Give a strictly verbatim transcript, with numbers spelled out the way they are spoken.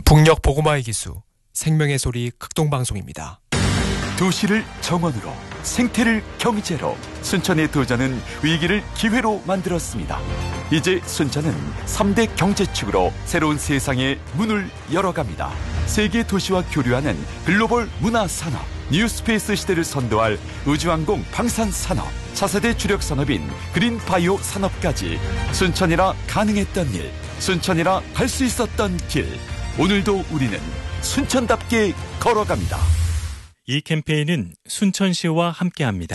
북녘 보고마의 기수 생명의 소리 극동방송입니다. 도시를 정원으로, 생태를 경제로, 순천의 도전은 위기를 기회로 만들었습니다. 이제 순천은 삼 대 경제축으로 새로운 세상의 문을 열어갑니다. 세계 도시와 교류하는 글로벌 문화산업, 뉴스페이스 시대를 선도할 우주항공 방산산업, 차세대 주력 산업인 그린바이오 산업까지 순천이라 가능했던 일, 순천이라 갈 수 있었던 길, 오늘도 우리는 순천답게 걸어갑니다. 이 캠페인은 순천시와 함께합니다.